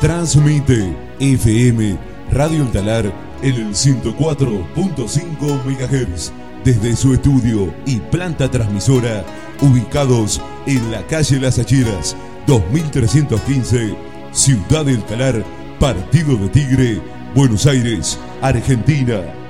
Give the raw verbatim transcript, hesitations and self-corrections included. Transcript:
Transmite F M Radio El Talar en el ciento cuatro punto cinco megahertz desde su estudio y planta transmisora ubicados en la calle Las Acheras dos mil trescientos quince, Ciudad del Talar, Partido de Tigre, Buenos Aires, Argentina.